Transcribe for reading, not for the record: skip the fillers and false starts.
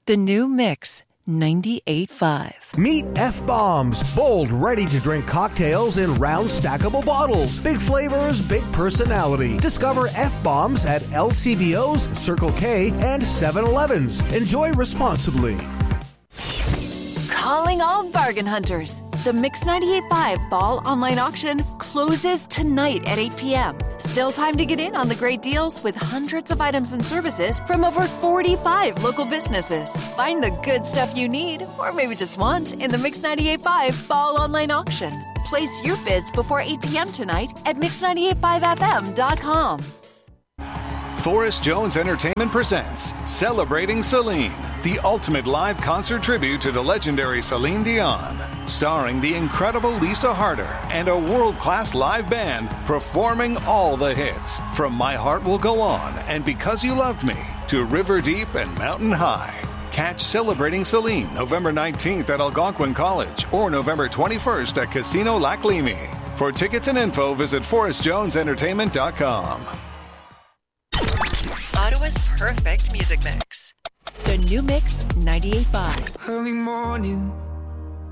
The new Mix 98.5. Meet F-Bombs, bold, ready-to-drink cocktails in round, stackable bottles. Big flavors, big personality. Discover F-Bombs at LCBO's, Circle K, and 7-Elevens. Enjoy responsibly. Calling all bargain hunters. The Mix 98.5 Fall Online Auction closes tonight at 8 p.m. Still time to get in on the great deals with hundreds of items and services from over 45 local businesses. Find the good stuff you need, or maybe just want, in the Mix 98.5 Fall Online Auction. Place your bids before 8 p.m. tonight at mix985fm.com. Forrest Jones Entertainment presents Celebrating Celine, the ultimate live concert tribute to the legendary Celine Dion, starring the incredible Lisa Harder and a world-class live band performing all the hits, from My Heart Will Go On and Because You Loved Me to River Deep and Mountain High. Catch Celebrating Celine November 19th at Algonquin College or November 21st at Casino Lac Limi. For tickets and info, visit forrestjonesentertainment.com. Ottawa's perfect music mix. The new Mix 98.5. Early morning,